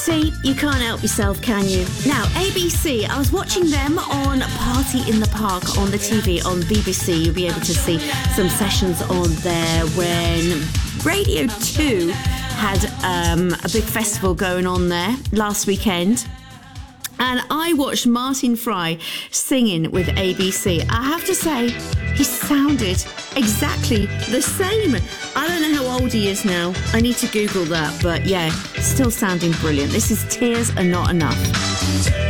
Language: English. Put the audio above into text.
See, you can't help yourself, can you? Now, ABC, I was watching them on Party in the Park on the TV on BBC. You'll be able to see some sessions on there when Radio 2 had a big festival going on there last weekend. And I watched Martin Fry singing with ABC. I have to say, he sounded exactly the same. I don't know how old he is now. I need to Google that. But yeah, still sounding brilliant. This is Tears Are Not Enough.